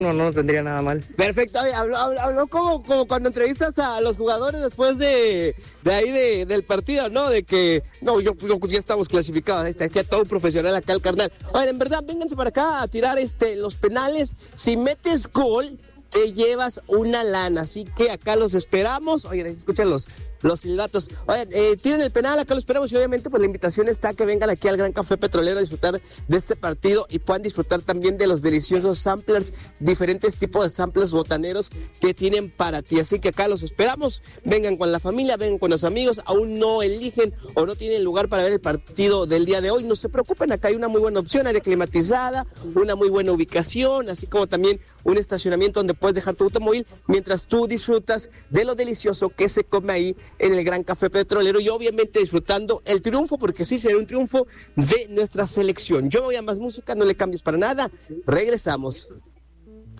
No tendría nada mal. Perfecto, oye, habló como cuando entrevistas a los jugadores después de ahí del partido, ¿no? De que, no, yo ya estamos clasificados, está ya todo un profesional acá el carnal. Oye, en verdad, vénganse para acá a tirar los penales. Si metes gol, te llevas una lana, así que acá los esperamos. Oye, escuchen los silbatos. Oigan, tiren el penal, acá lo esperamos y obviamente pues la invitación está a que vengan aquí al Gran Café Petrolero a disfrutar de este partido y puedan disfrutar también de los deliciosos samplers, diferentes tipos de samplers botaneros que tienen para ti. Así que acá los esperamos, vengan con la familia, vengan con los amigos, aún no eligen o no tienen lugar para ver el partido del día de hoy, no se preocupen, acá hay una muy buena opción, área climatizada, una muy buena ubicación, así como también un estacionamiento donde puedes dejar tu automóvil mientras tú disfrutas de lo delicioso que se come ahí en el Gran Café Petrolero y obviamente disfrutando el triunfo, porque sí será un triunfo de nuestra selección. Yo me voy a más música, no le cambies para nada, regresamos.